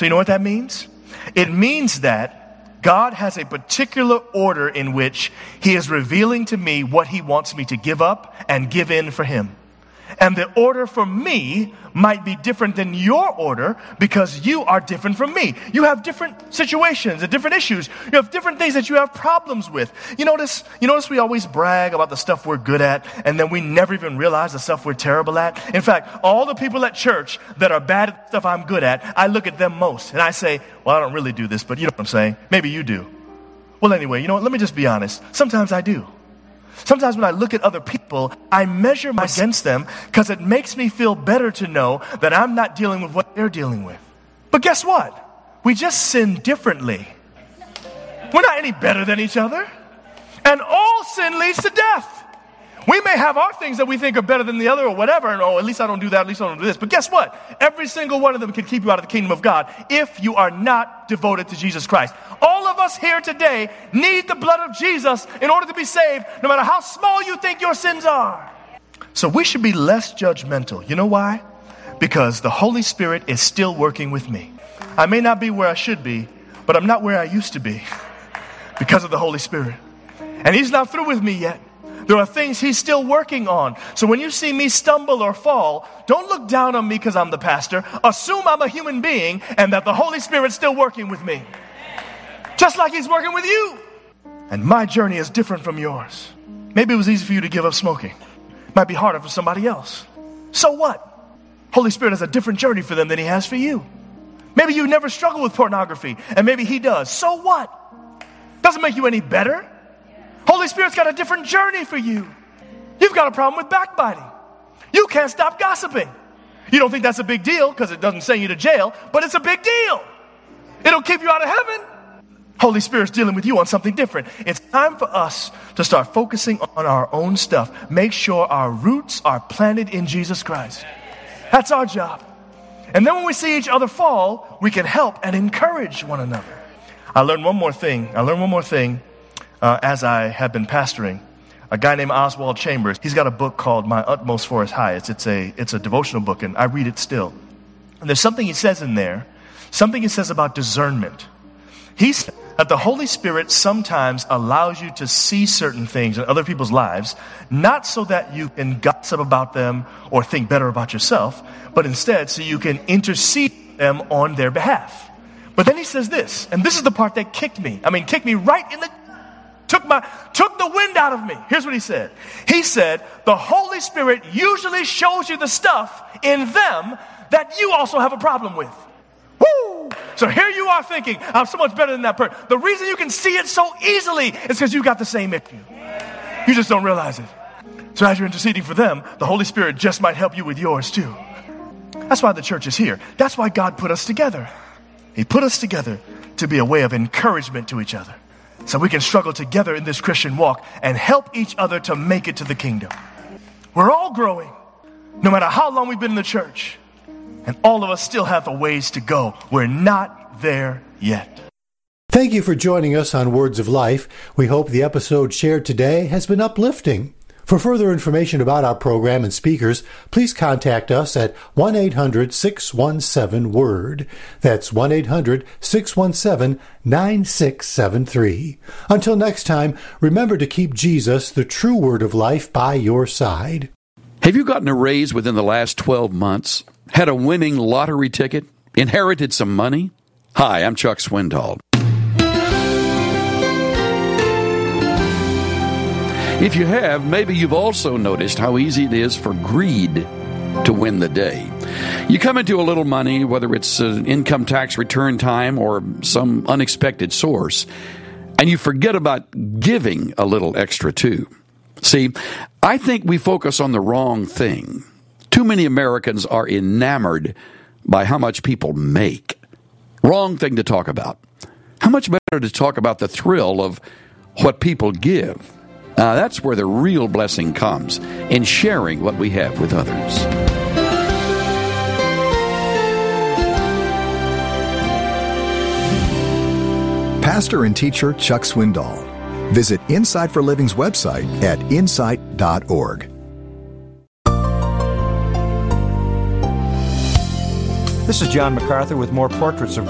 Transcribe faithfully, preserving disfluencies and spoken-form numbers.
So you know what that means? It means that God has a particular order in which he is revealing to me what he wants me to give up and give in for him. And the order for me might be different than your order because you are different from me. You have different situations and different issues. You have different things that you have problems with. You notice, you notice we always brag about the stuff we're good at, and then we never even realize the stuff we're terrible at. In fact, all the people at church that are bad at stuff I'm good at, I look at them most. And I say, well, I don't really do this, but you know what I'm saying. Maybe you do. Well, anyway, you know what? Let me just be honest. Sometimes I do. Sometimes when I look at other people, I measure myself against them because it makes me feel better to know that I'm not dealing with what they're dealing with. But guess what? We just sin differently. We're not any better than each other. And all sin leads to death. We may have our things that we think are better than the other or whatever, and oh, at least I don't do that, at least I don't do this. But guess what? Every single one of them can keep you out of the kingdom of God if you are not devoted to Jesus Christ. All of us here today need the blood of Jesus in order to be saved, no matter how small you think your sins are. So we should be less judgmental. You know why? Because the Holy Spirit is still working with me. I may not be where I should be, but I'm not where I used to be because of the Holy Spirit. And he's not through with me yet. There are things he's still working on. So when you see me stumble or fall, don't look down on me because I'm the pastor. Assume I'm a human being and that the Holy Spirit's still working with me. Just like he's working with you. And my journey is different from yours. Maybe it was easy for you to give up smoking. It might be harder for somebody else. So what? Holy Spirit has a different journey for them than he has for you. Maybe you never struggled with pornography, and maybe he does. So what? Doesn't make you any better. Holy Spirit's got a different journey for you. You've got a problem with backbiting. You can't stop gossiping. You don't think that's a big deal because it doesn't send you to jail, but it's a big deal. It'll keep you out of heaven. Holy Spirit's dealing with you on something different. It's time for us to start focusing on our own stuff. Make sure our roots are planted in Jesus Christ. That's our job. And then when we see each other fall, we can help and encourage one another. I learned one more thing. I learned one more thing. Uh, as I have been pastoring, a guy named Oswald Chambers, he's got a book called My Utmost for His Highest. It's a, it's a devotional book, and I read it still. And there's something he says in there, something he says about discernment. He said that the Holy Spirit sometimes allows you to see certain things in other people's lives, not so that you can gossip about them or think better about yourself, but instead so you can intercede them on their behalf. But then he says this, and this is the part that kicked me. I mean, kicked me right in the Took my, took the wind out of me. Here's what he said. He said, the Holy Spirit usually shows you the stuff in them that you also have a problem with. Woo! So here you are thinking, I'm so much better than that person. The reason you can see it so easily is because you got the same issue. You just don't realize it. So as you're interceding for them, the Holy Spirit just might help you with yours too. That's why the church is here. That's why God put us together. He put us together to be a way of encouragement to each other. So we can struggle together in this Christian walk and help each other to make it to the kingdom. We're all growing, no matter how long we've been in the church. And all of us still have a ways to go. We're not there yet. Thank you for joining us on Words of Life. We hope the episode shared today has been uplifting. For further information about our program and speakers, please contact us at one eight hundred six one seven WORD. That's one eight hundred six one seven nine six seven three. Until next time, remember to keep Jesus, the true Word of life, by your side. Have you gotten a raise within the last twelve months? Had a winning lottery ticket? Inherited some money? Hi, I'm Chuck Swindoll. If you have, maybe you've also noticed how easy it is for greed to win the day. You come into a little money, whether it's an income tax return time or some unexpected source, and you forget about giving a little extra too. See, I think we focus on the wrong thing. Too many Americans are enamored by how much people make. Wrong thing to talk about. How much better to talk about the thrill of what people give? Uh, that's where the real blessing comes, in sharing what we have with others. Pastor and teacher Chuck Swindoll. Visit Insight for Living's website at insight dot org. This is John MacArthur with more Portraits of